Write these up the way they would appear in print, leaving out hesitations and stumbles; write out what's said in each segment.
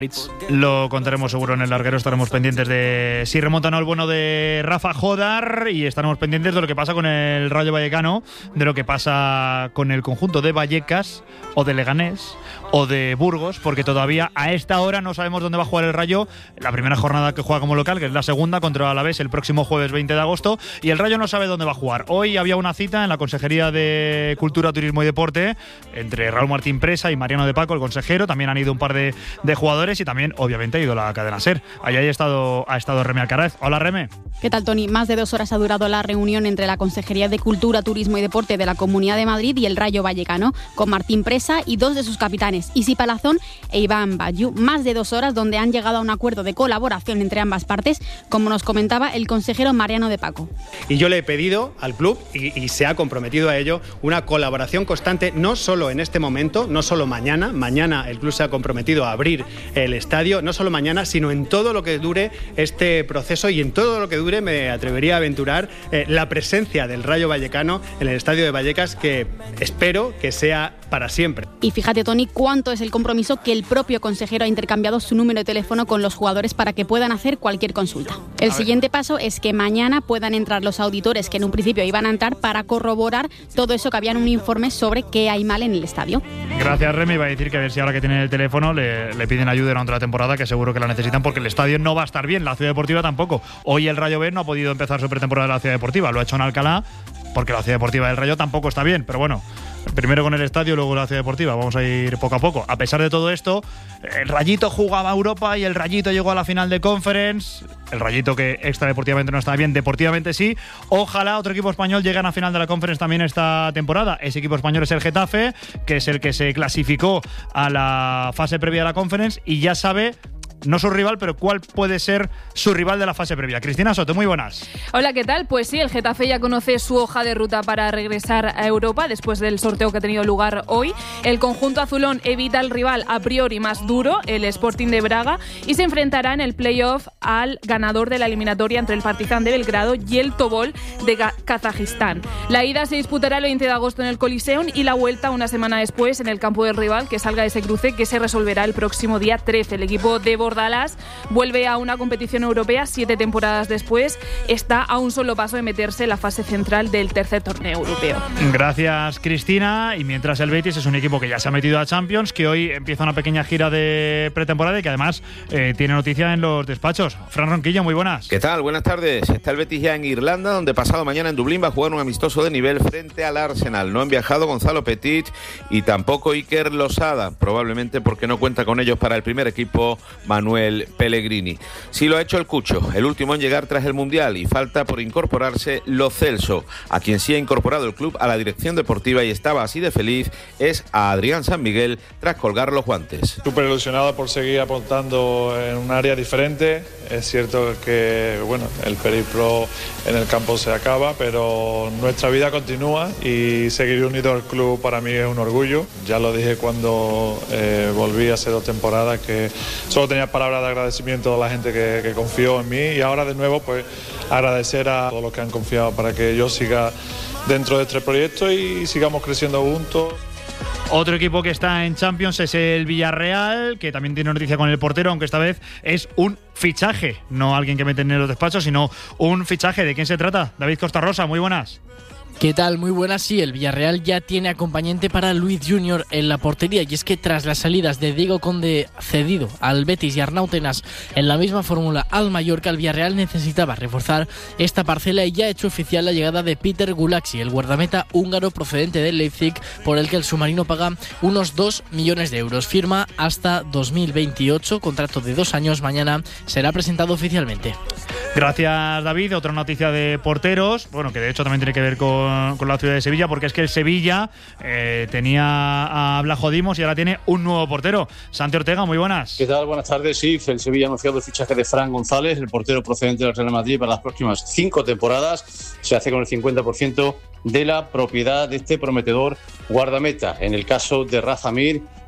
Lo contaremos seguro en el larguero, estaremos pendientes de si remonta o no el bueno de Rafa Jodar y estaremos pendientes de lo que pasa con el Rayo Vallecano, de lo que pasa con el conjunto de Vallecas o de Leganés o de Burgos, porque todavía a esta hora no sabemos dónde va a jugar el Rayo la primera jornada que juega como local, que es la segunda contra el Alavés el próximo jueves 20 de agosto, y el Rayo no sabe dónde va a jugar. Hoy había una cita en la Consejería de Cultura, Turismo y Deporte entre Raúl Martín Presa y Mariano de Paco, el consejero. También han ido un par de jugadores y también, obviamente, ha ido la cadena SER. Allí ha estado Reme Alcaraz. Hola, Reme. ¿Qué tal, Tony? Más de 2 horas ha durado la reunión entre la Consejería de Cultura, Turismo y Deporte de la Comunidad de Madrid y el Rayo Vallecano, con Martín Presa y 2 de sus capitanes, Isi Palazón e Iván Bayú. Más de 2 horas donde han llegado a un acuerdo de colaboración entre ambas partes, como nos comentaba el consejero Mariano de Paco. Y yo le he pedido al club, y se ha comprometido a ello, una colaboración constante, no solo en este momento, no solo mañana. Mañana el club se ha comprometido a abrir el estadio, no solo mañana, sino en todo lo que dure este proceso y en todo lo que dure, me atrevería a aventurar, la presencia del Rayo Vallecano en el estadio de Vallecas, que espero que sea para siempre. Y fíjate, Tony, cuánto es el compromiso que el propio consejero ha intercambiado su número de teléfono con los jugadores para que puedan hacer cualquier consulta. El siguiente paso es que mañana puedan entrar los auditores que en un principio iban a entrar para corroborar todo eso que había en un informe sobre qué hay mal en el estadio. Gracias, Remy. Iba a decir que a ver si ahora que tienen el teléfono le piden ayuda en otra temporada, que seguro que la necesitan, porque el estadio no va a estar bien, la Ciudad Deportiva tampoco. Hoy el Rayo B no ha podido empezar su pretemporada de la Ciudad Deportiva, lo ha hecho en Alcalá, porque la Ciudad Deportiva del Rayo tampoco está bien, pero bueno, primero con el estadio, luego la Ciudad Deportiva, vamos a ir poco a poco. A pesar de todo esto, el Rayito jugaba a Europa y el Rayito llegó a la final de Conference. El Rayito, que extradeportivamente no está bien, deportivamente sí. Ojalá otro equipo español llegue a la final de la Conference también esta temporada. Ese equipo español es el Getafe, que es el que se clasificó a la fase previa de la Conference y ya sabe, no su rival, pero cuál puede ser su rival de la fase previa. Cristina Soto, muy buenas. Hola, ¿qué tal? Pues sí, el Getafe ya conoce su hoja de ruta para regresar a Europa después del sorteo que ha tenido lugar hoy. El conjunto azulón evita al rival a priori más duro, el Sporting de Braga, y se enfrentará en el playoff al ganador de la eliminatoria entre el Partizan de Belgrado y el Tobol de Kazajistán. La ida se disputará el 20 de agosto en el Coliseum y la vuelta una semana después en el campo del rival, que salga de ese cruce, que se resolverá el próximo día 13. El equipo de Bordalás vuelve a una competición europea 7 temporadas después. Está a un solo paso de meterse en la fase central del tercer torneo europeo. Gracias, Cristina. Y mientras el Betis es un equipo que ya se ha metido a Champions, que hoy empieza una pequeña gira de pretemporada y que además tiene noticia en los despachos. Fran Ronquillo, muy buenas. ¿Qué tal? Buenas tardes. Está el Betis ya en Irlanda, donde pasado mañana en Dublín va a jugar un amistoso de nivel frente al Arsenal. No han viajado Gonzalo Petit y tampoco Iker Losada, probablemente porque no cuenta con ellos para el primer equipo Manuel Pellegrini. Sí lo ha hecho el Cucho, el último en llegar tras el Mundial, y falta por incorporarse Lo Celso. A quien sí ha incorporado el club a la dirección deportiva y estaba así de feliz es a Adrián San Miguel tras colgar los guantes. Súper ilusionado por seguir aportando en un área diferente. Es cierto que el periplo en el campo se acaba, pero nuestra vida continúa y seguir unido al club para mí es un orgullo. Ya lo dije cuando volví hace 2 temporadas, que solo tenía palabras de agradecimiento a la gente que confió en mí, y ahora de nuevo pues agradecer a todos los que han confiado para que yo siga dentro de este proyecto y sigamos creciendo juntos. Otro equipo que está en Champions es el Villarreal, que también tiene noticia con el portero, aunque esta vez es un fichaje, no alguien que meten en los despachos, sino un fichaje. ¿De quién se trata? David Costarrosa, muy buenas. ¿Qué tal? Muy buenas. Sí, el Villarreal ya tiene acompañante para Luis Junior en la portería, y es que tras las salidas de Diego Conde cedido al Betis y Arnau Tenas en la misma fórmula al Mallorca, el Villarreal necesitaba reforzar esta parcela y ya ha hecho oficial la llegada de Peter Gulaxi, el guardameta húngaro procedente del Leipzig, por el que el submarino paga unos 2 millones de euros. Firma hasta 2028, contrato de 2 años. Mañana será presentado oficialmente. Gracias, David. Otra noticia de porteros, que de hecho también tiene que ver con la ciudad de Sevilla, porque es que el Sevilla tenía a Blajo Dimos y ahora tiene un nuevo portero. Santi Ortega, muy buenas. ¿Qué tal? Buenas tardes. Sí, el Sevilla ha anunciado el fichaje de Fran González, el portero procedente del Real Madrid, para las próximas 5 temporadas. Se hace con el 50% de la propiedad de este prometedor guardameta. En el caso de Rafa Mir,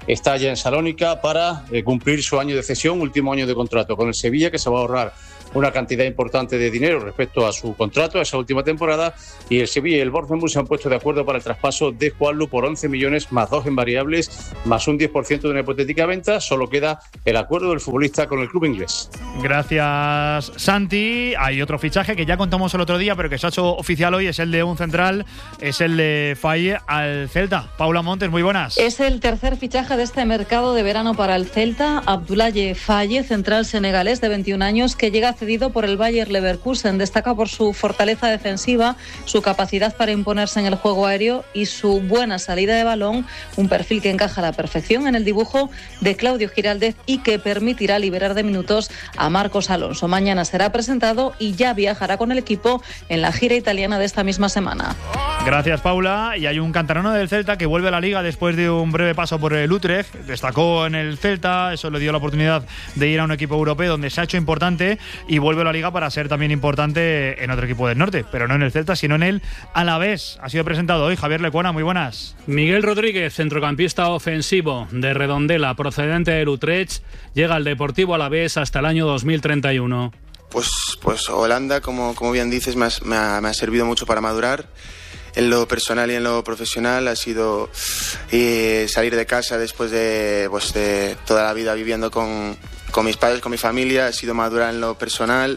está ya en Salónica para cumplir su año de cesión, último año de contrato con el Sevilla, que se va a ahorrar una cantidad importante de dinero respecto a su contrato, a esa última temporada, y el Sevilla y el Bournemouth se han puesto de acuerdo para el traspaso de Juanlu por 11 millones más 2 en variables, más un 10% de una hipotética venta. Solo queda el acuerdo del futbolista con el club inglés. Gracias, Santi. Hay otro fichaje que ya contamos el otro día, pero que se ha hecho oficial hoy, es el de un central, es el de Faye al Celta. Paula Montes, muy buenas. Es el tercer fichaje de este mercado de verano para el Celta. Abdoulaye Faye, central senegalés de 21 años, que llega cedido por el Bayer Leverkusen. Destaca por su fortaleza defensiva, su capacidad para imponerse en el juego aéreo y su buena salida de balón, un perfil que encaja a la perfección en el dibujo de Claudio Giraldez y que permitirá liberar de minutos a Marcos Alonso. Mañana será presentado y ya viajará con el equipo en la gira italiana de esta misma semana. Gracias, Paula. Y hay un canterano del Celta que vuelve a la Liga después de un breve paso por el Utrecht. Destacó en el Celta, eso le dio la oportunidad de ir a un equipo europeo donde se ha hecho importante y vuelve a la Liga para ser también importante en otro equipo del norte, pero no en el Celta, sino en el Alavés. Ha sido presentado hoy Javier Lecuona, muy buenas. Miguel Rodríguez, centrocampista ofensivo de Redondela, procedente del Utrecht, llega al Deportivo Alavés hasta el año 2031. Pues Holanda, como bien dices, me ha servido mucho para madurar. En lo personal y en lo profesional ha sido salir de casa después de toda la vida viviendo con mis padres, con mi familia. Ha sido madurar en lo personal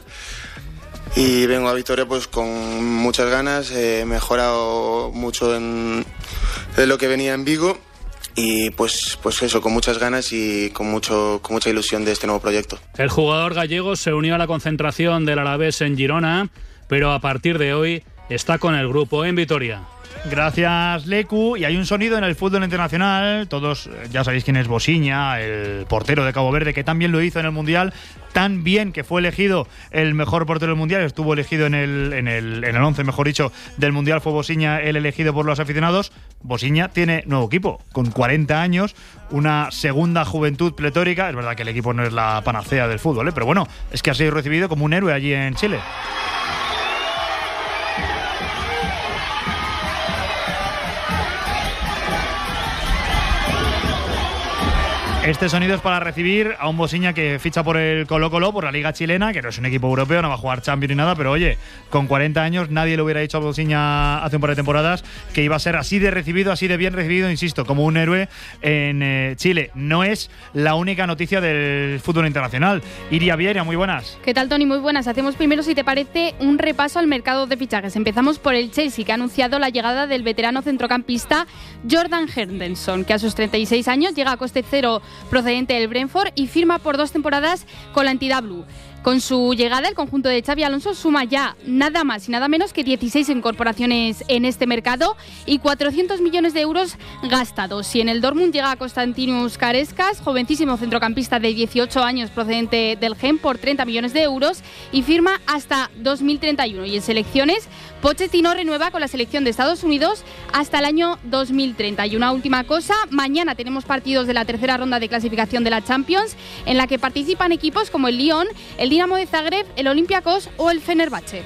y vengo a Vitoria pues con muchas ganas. He mejorado mucho de lo que venía en Vigo y pues eso, con muchas ganas y con mucha ilusión de este nuevo proyecto. El jugador gallego se unió a la concentración del Alavés en Girona, pero a partir de hoy está con el grupo en Vitoria. Gracias, Lecu. Y hay un sonido en el fútbol internacional. Todos ya sabéis quién es Bosiña, el portero de Cabo Verde, que también lo hizo en el Mundial. Tan bien que fue elegido el mejor portero del Mundial. Estuvo elegido en el 11, mejor dicho, del Mundial. Fue Bosiña el elegido por los aficionados. Bosiña tiene nuevo equipo, con 40 años, una segunda juventud pletórica. Es verdad que el equipo no es la panacea del fútbol, pero bueno, es que ha sido recibido como un héroe allí en Chile. Este sonido es para recibir a un Bosiña que ficha por el Colo-Colo, por la Liga Chilena, que no es un equipo europeo, no va a jugar Champions ni nada, pero oye, con 40 años nadie le hubiera dicho a Bosiña hace un par de temporadas que iba a ser así de recibido, así de bien recibido, insisto, como un héroe en Chile. No es la única noticia del fútbol internacional. Iria Vieira, muy buenas. ¿Qué tal, Tony? Muy buenas. Hacemos primero, si te parece, un repaso al mercado de fichajes. Empezamos por el Chelsea, que ha anunciado la llegada del veterano centrocampista Jordan Henderson, que a sus 36 años llega a coste cero procedente del Brentford y firma por 2 temporadas con la entidad Blue. Con su llegada, el conjunto de Xabi Alonso suma ya nada más y nada menos que 16 incorporaciones en este mercado y 400 millones de euros gastados. Y en el Dortmund llega Konstantinos Kareskas, jovencísimo centrocampista de 18 años procedente del Genk, por 30 millones de euros y firma hasta 2031. Y en selecciones, Pochettino renueva con la selección de Estados Unidos hasta el año 2030. Y una última cosa, mañana tenemos partidos de la tercera ronda de clasificación de la Champions, en la que participan equipos como el Lyon, el Dinamo de Zagreb, el Olympiacos o el Fenerbahce.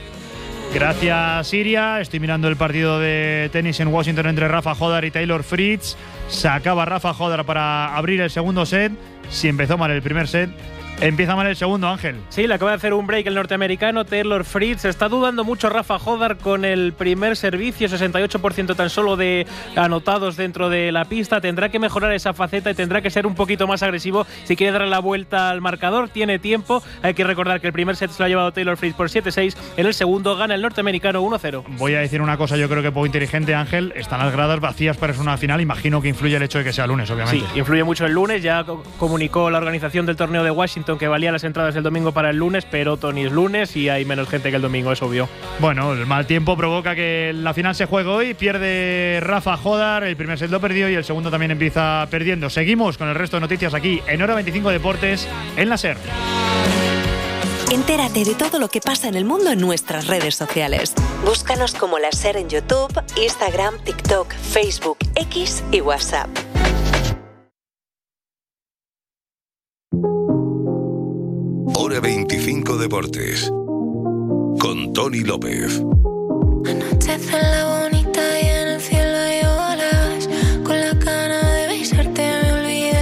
Gracias, Siria. Estoy mirando el partido de tenis en Washington entre Rafa Hodar y Taylor Fritz. Se acaba Rafa Hodar para abrir el segundo set. Si empezó mal el primer set, empieza mal el segundo, Ángel. Sí, le acaba de hacer un break el norteamericano Taylor Fritz. Está dudando mucho Rafa Hodar con el primer servicio, 68% tan solo de anotados dentro de la pista. Tendrá que mejorar esa faceta y tendrá que ser un poquito más agresivo si quiere dar la vuelta al marcador. Tiene tiempo. Hay que recordar que el primer set se lo ha llevado Taylor Fritz por 7-6. En el segundo gana el norteamericano 1-0. Voy a decir una cosa, yo creo que poco inteligente, Ángel. Están las gradas vacías para una final. Imagino que influye el hecho de que sea lunes, obviamente. Sí, influye mucho el lunes. Ya comunicó la organización del torneo de Washington que valía las entradas del domingo para el lunes, pero Tony, es lunes y hay menos gente que el domingo, es obvio. Bueno, el mal tiempo provoca que la final se juegue hoy. Pierde Rafa Hodar, el primer set lo perdió y el segundo también empieza perdiendo. Seguimos con el resto de noticias aquí en Hora 25 Deportes en la SER. Entérate de todo lo que pasa en el mundo en nuestras redes sociales. Búscanos como la SER en YouTube, Instagram, TikTok, Facebook, X y WhatsApp. Hora 25 Deportes con Tony López. Anochece en la bonita y en el cielo hay olas. Con la gana de besarte me olvidé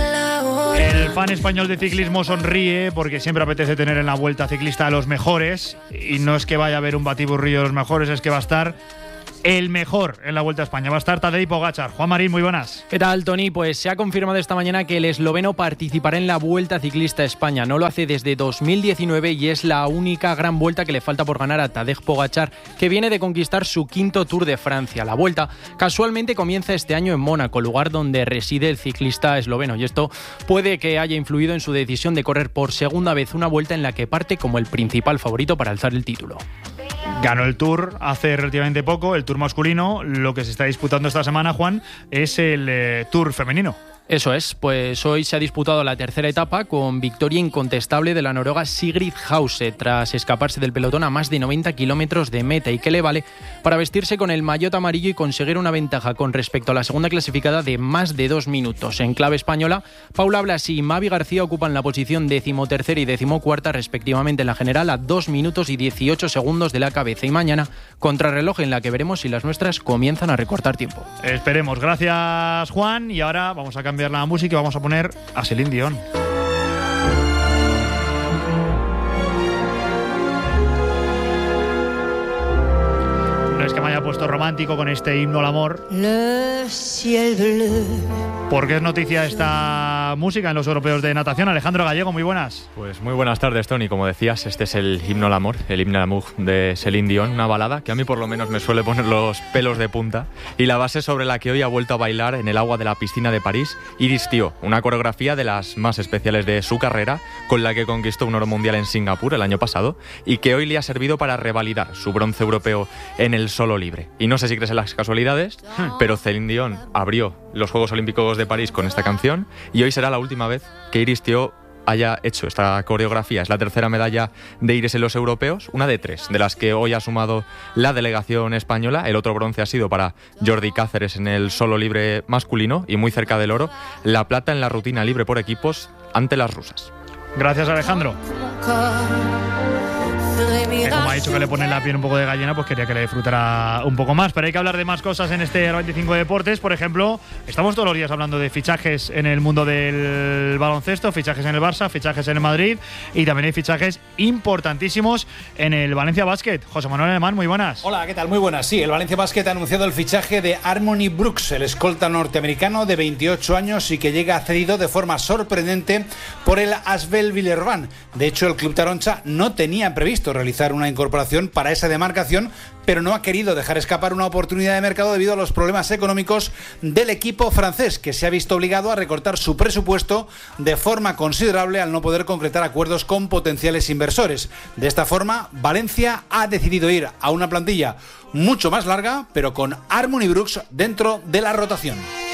fan español de ciclismo sonríe porque siempre apetece tener en la Vuelta Ciclista a los mejores, y no es que vaya a haber un batiburrillo de los mejores, es que va a estar el mejor en la Vuelta a España. Va a estar Tadej Pogačar. Juan Marín, muy buenas. ¿Qué tal, Tony? Pues se ha confirmado esta mañana que el esloveno participará en la Vuelta Ciclista a España. No lo hace desde 2019 y es la única gran vuelta que le falta por ganar a Tadej Pogačar, que viene de conquistar su quinto Tour de Francia. La Vuelta casualmente comienza este año en Mónaco, lugar donde reside el ciclista esloveno, y esto puede que haya influido en su decisión de correr por segunda vez una vuelta en la que parte como el principal favorito para alzar el título. Ganó el Tour hace relativamente poco, el Tour masculino. Lo que se está disputando esta semana, Juan, es el Tour femenino. Eso es, pues hoy se ha disputado la tercera etapa con victoria incontestable de la noruega Sigrid Hause tras escaparse del pelotón a más de 90 kilómetros de meta, y que le vale para vestirse con el maillot amarillo y conseguir una ventaja con respecto a la segunda clasificada de más de 2 minutos. En clave española, Paula Blasi y Mavi García ocupan la posición 13ª y 14ª respectivamente en la general, a 2 minutos y 18 segundos de la cabeza, y mañana contrarreloj en la que veremos si las nuestras comienzan a recortar tiempo. Esperemos. Gracias, Juan, y ahora vamos a cambiar la música y vamos a poner a Celine Dion. No es que me haya puesto romántico con este himno al amor, porque es noticia esta música en los europeos de natación. Alejandro Gallego, muy buenas. Pues muy buenas tardes, Tony. Como decías, este es el himno al amor, el himno al amor de Celine Dion, una balada que a mí por lo menos me suele poner los pelos de punta, y la base sobre la que hoy ha vuelto a bailar en el agua de la piscina de París Iris Tío, una coreografía de las más especiales de su carrera, con la que conquistó un oro mundial en Singapur el año pasado y que hoy le ha servido para revalidar su bronce europeo en el solo libre. Y no sé si crees en las casualidades, pero Celine Dion abrió los Juegos Olímpicos de París con esta canción, y hoy será la última vez que Iris Tío haya hecho esta coreografía. Es la tercera medalla de Iris en los europeos, una de 3, de las que hoy ha sumado la delegación española. El otro bronce ha sido para Jordi Cáceres en el solo libre masculino, y muy cerca del oro, la plata en la rutina libre por equipos ante las rusas. Gracias, Alejandro. Que como ha dicho que le pone la piel un poco de gallina, pues quería que le disfrutara un poco más. Pero hay que hablar de más cosas en este 25 Deportes. Por ejemplo, estamos todos los días hablando de fichajes en el mundo del baloncesto, fichajes en el Barça, fichajes en el Madrid, y también hay fichajes importantísimos en el Valencia Basket. José Manuel Alemán, muy buenas. Hola, ¿qué tal? Muy buenas. Sí, el Valencia Basket ha anunciado el fichaje de Harmony Brooks, el escolta norteamericano de 28 años y que llega cedido de forma sorprendente por el Asvel Villeurbanne. De hecho, el club taroncha no tenía previsto realizar una incorporación para esa demarcación, pero no ha querido dejar escapar una oportunidad de mercado debido a los problemas económicos del equipo francés, que se ha visto obligado a recortar su presupuesto de forma considerable al no poder concretar acuerdos con potenciales inversores. De esta forma, Valencia ha decidido ir a una plantilla mucho más larga, pero con Harmony Brooks dentro de la rotación.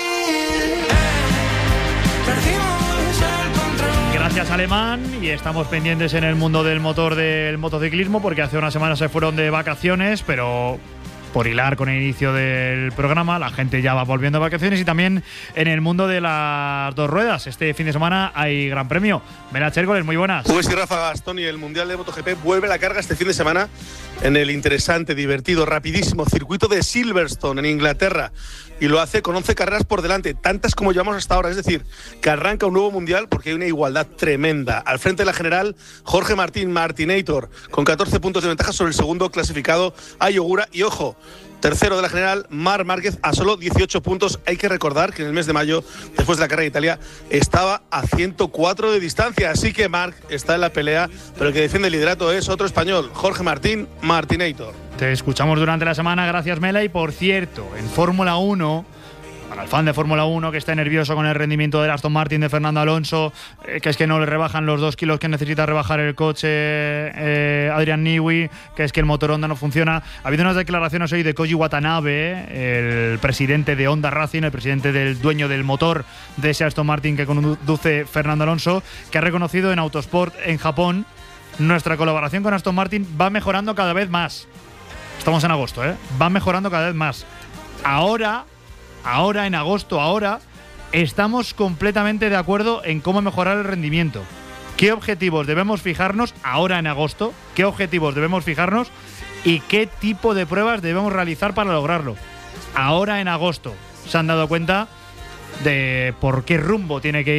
Gracias, Alemán, y estamos pendientes en el mundo del motor del motociclismo, porque hace unas semanas se fueron de vacaciones, pero por hilar con el inicio del programa, la gente ya va volviendo de vacaciones. Y también en el mundo de las dos ruedas, este fin de semana hay Gran Premio. Mela Chércoles, muy buenas. Pues sí, Rafa Gastón, y el Mundial de MotoGP vuelve a la carga este fin de semana en el interesante, divertido, rapidísimo circuito de Silverstone en Inglaterra, y lo hace con 11 carreras por delante, tantas como llevamos hasta ahora. Es decir, que arranca un nuevo Mundial porque hay una igualdad tremenda. Al frente de la general, Jorge Martín, Martinator, con 14 puntos de ventaja sobre el segundo clasificado, Ayogura, y ojo, tercero de la general, Marc Márquez, a solo 18 puntos. Hay que recordar que en el mes de mayo, después de la carrera de Italia, estaba a 104 de distancia. Así que Marc está en la pelea, pero el que defiende el liderato es otro español, Jorge Martín, Martinator. Te escuchamos durante la semana, gracias, Mela. Y por cierto, en Fórmula 1, para el fan de Fórmula 1 que está nervioso con el rendimiento del Aston Martin de Fernando Alonso, que es que no le rebajan los 2 kilos que necesita rebajar el coche Adrian Newey, que es que el motor Honda no funciona. Ha habido unas declaraciones hoy de Koji Watanabe, el presidente de Honda Racing, el presidente del dueño del motor de ese Aston Martin que conduce Fernando Alonso, que ha reconocido en Autosport en Japón: nuestra colaboración con Aston Martin va mejorando cada vez más. Estamos en agosto, va mejorando cada vez más. Ahora, en agosto, estamos completamente de acuerdo en cómo mejorar el rendimiento. ¿Qué objetivos debemos fijarnos ahora en agosto? ¿Qué objetivos debemos fijarnos? ¿Y qué tipo de pruebas debemos realizar para lograrlo? Ahora en agosto se han dado cuenta de por qué rumbo tiene que ir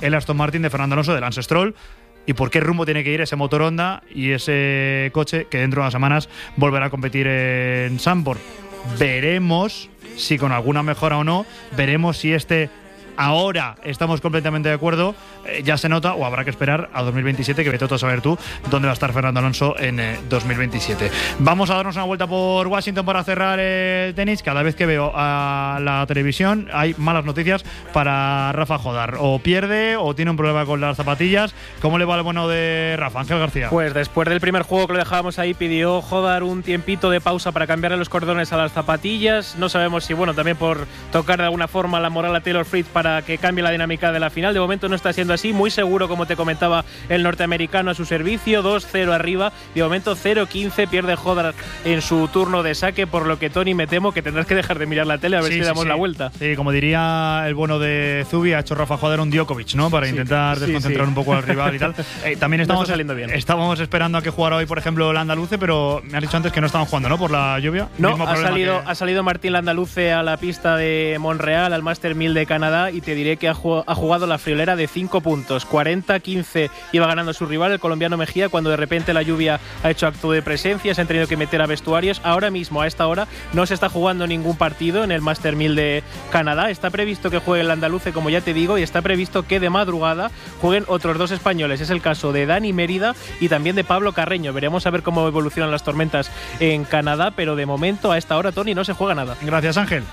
el Aston Martin de Fernando Alonso, de Lance Stroll, y por qué rumbo tiene que ir ese motor Honda y ese coche que dentro de unas semanas volverá a competir en Zandvoort. Veremos si con alguna mejora o no, veremos si ahora estamos completamente de acuerdo, ya se nota, o habrá que esperar a 2027, que vete a saber tú dónde va a estar Fernando Alonso en 2027. Vamos a darnos una vuelta por Washington para cerrar el tenis. Cada vez que veo a la televisión hay malas noticias para Rafa Jodar. O pierde o tiene un problema con las zapatillas. ¿Cómo le va el bueno de Rafa? Ángel García. Pues después del primer juego que lo dejábamos ahí, pidió Jodar un tiempito de pausa para cambiarle los cordones a las zapatillas. No sabemos si, también por tocar de alguna forma la moral a Taylor Fritz para que cambie la dinámica de la final. De momento no está siendo así. Muy seguro, como te comentaba, el norteamericano a su servicio. 2-0 arriba. De momento 0-15. Pierde Jodar en su turno de saque, por lo que, Tony, me temo que tendrás que dejar de mirar la tele a ver si damos la vuelta. Sí, como diría el bueno de Zubi, ha hecho Rafa Jodar un Djokovic, ¿no? Para intentar desconcentrar un poco al rival y tal. También estamos saliendo bien. Estábamos esperando a que jugara hoy, por ejemplo, Landaluce, pero me has dicho antes que no estaban jugando, ¿no? Por la lluvia. No, ha salido Martín Landaluce a la pista de Montreal, al Master 1000 de Canadá, y te diré que ha jugado la friolera de 5 puntos. 40-15 iba ganando su rival, el colombiano Mejía, cuando de repente la lluvia ha hecho acto de presencia, se han tenido que meter a vestuarios. Ahora mismo, a esta hora, no se está jugando ningún partido en el Master 1000 de Canadá. Está previsto que juegue el andaluce, como ya te digo, y está previsto que de madrugada jueguen otros 2 españoles. Es el caso de Dani Mérida y también de Pablo Carreño. Veremos a ver cómo evolucionan las tormentas en Canadá, pero de momento, a esta hora, Tony, no se juega nada. Gracias, Ángel.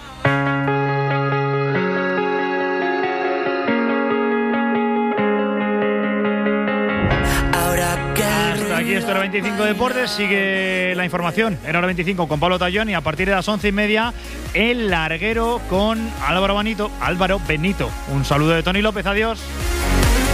Aquí esto era 25 Deportes, sigue la información en Hora 25 con Pablo Tallón, y a partir de las 11:30 el larguero con Álvaro Benito. Un saludo de Tony López, adiós.